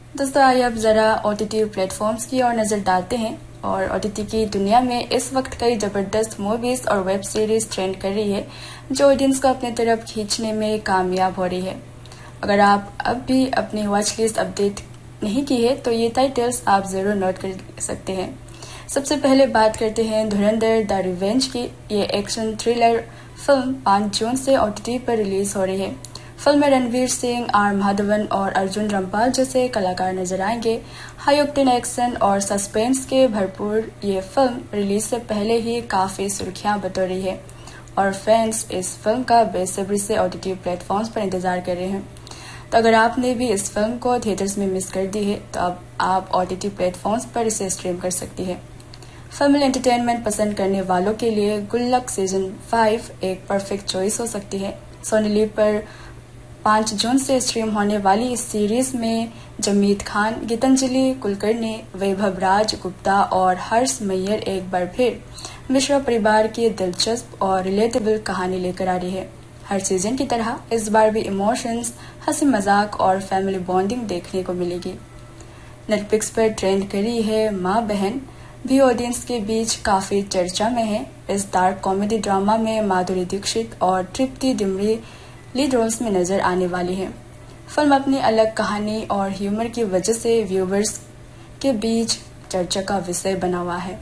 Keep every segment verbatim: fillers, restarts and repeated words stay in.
दोस्तों आइए अब जरा ओटीटी प्लेटफॉर्म्स की ओर नजर डालते हैं। और ओटीटी की दुनिया में इस वक्त कई जबरदस्त मूवीज और वेब सीरीज ट्रेंड कर रही है जो ऑडियंस को अपने तरफ खींचने में कामयाब हो रही है। अगर आप अब भी अपनी वॉच लिस्ट अपडेट नहीं की है तो ये टाइटल्स आप जरूर नोट कर सकते हैं। सबसे पहले बात करते हैं धुरंधर द रिवेंज की। ये एक्शन थ्रिलर फिल्म पाँच जून से ओटीटी पर रिलीज हो रही है। फिल्म में रणवीर सिंह, आर माधवन और अर्जुन रामपाल जैसे कलाकार नजर आएंगे। हाई ऑक्टेन एक्शन और सस्पेंस के भरपूर ये फिल्म रिलीज से पहले ही काफी सुर्खियां बटोर रही है और फैंस इस फिल्म का बेसब्री से ओटीटी प्लेटफॉर्म्स पर इंतजार कर रहे हैं। तो अगर आपने भी इस फिल्म को थिएटर्स में मिस कर दी है तो अब आप ओटीटी प्लेटफॉर्म्स पर इसे स्ट्रीम कर सकती है। फैमिली एंटरटेनमेंट पसंद करने वालों के लिए गुल्लक सीजन फाइव एक परफेक्ट चॉइस हो सकती है। सोनी लिव पर पाँच जून से स्ट्रीम होने वाली इस सीरीज में जमीत खान, गीतांजलि कुलकर्णी, वैभव राज गुप्ता और हर्ष मैयर एक बार फिर मिश्रा परिवार की दिलचस्प और रिलेटेबल कहानी लेकर आ रही है। हर सीजन की तरह इस बार भी इमोशंस, हंसी मजाक और फैमिली बॉन्डिंग देखने को मिलेगी। नेटफ्लिक्स पर ट्रेंड करी है माँ बहन भी ऑडियंस के बीच काफी चर्चा में है। इस डार्क कॉमेडी ड्रामा में माधुरी दीक्षित और तृप्ति डिमरी लीड रोल्स में नजर आने वाली है। फिल्म अपनी अलग कहानी और ह्यूमर की वजह से व्यूवर्स के बीच चर्चा का विषय बना हुआ है।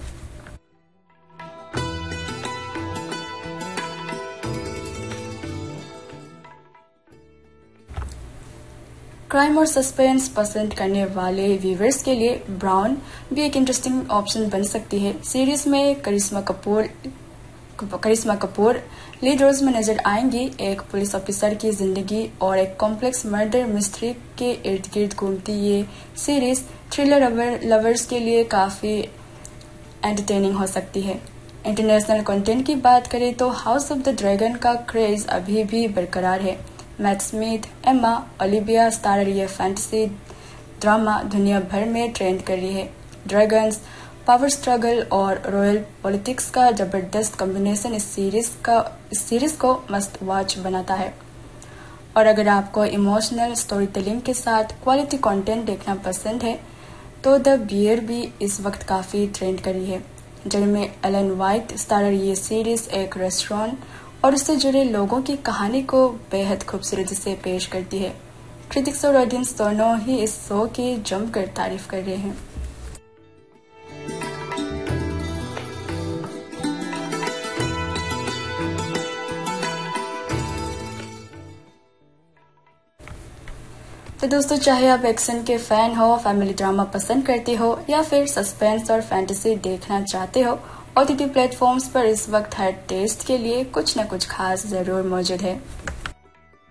क्राइम और सस्पेंस पसंद करने वाले व्यूवर्स के लिए ब्राउन भी एक इंटरेस्टिंग ऑप्शन बन सकती है। सीरीज में करिश्मा कपूर करिश्मा कपूर लीड रोल्स में नजर आएंगी। एक पुलिस ऑफिसर की जिंदगी और एक कॉम्प्लेक्स मर्डर मिस्ट्री के इर्द गिर्द घूमती ये सीरीज थ्रिलर लवर्स के लिए काफी एंटरटेनिंग हो सकती है। इंटरनेशनल कंटेंट की बात करें तो हाउस ऑफ द ड्रैगन का क्रेज अभी भी बरकरार है। Mat Smith, Emma, Olivia starrer ये फैंटेसी ड्रामा दुनिया भर में ट्रेंड कर रही है। ड्रैगन्स, पावर स्ट्रगल और रॉयल पॉलिटिक्स का जबरदस्त कॉम्बिनेशन इस सीरीज का इस सीरीज को मस्ट वॉच बनाता है। और अगर आपको इमोशनल स्टोरी टेलिंग के साथ क्वालिटी कंटेंट देखना पसंद है तो द बियर भी इस वक्त काफी ट्रेंड करी है। जिनमें एलन वाइट स्टारर ये सीरीज एक रेस्टोरेंट और उससे जुड़े लोगों की कहानी को बेहद खूबसूरती से पेश करती है। क्रिटिक्स और ऑडियंस दोनों ही इस शो की जमकर तारीफ कर रहे हैं। तो दोस्तों चाहे आप एक्शन के फैन हो, फैमिली ड्रामा पसंद करते हो या फिर सस्पेंस और फैंटेसी देखना चाहते हो, ओटीटी प्लेटफॉर्म्स पर इस वक्त हर टेस्ट के लिए कुछ न कुछ खास जरूर मौजूद है।